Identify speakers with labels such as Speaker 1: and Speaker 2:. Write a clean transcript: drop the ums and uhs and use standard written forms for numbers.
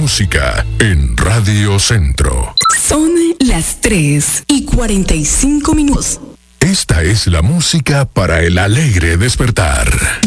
Speaker 1: música en Radio Centro.
Speaker 2: Son las 3:45. Esta
Speaker 1: es la música para el alegre despertar.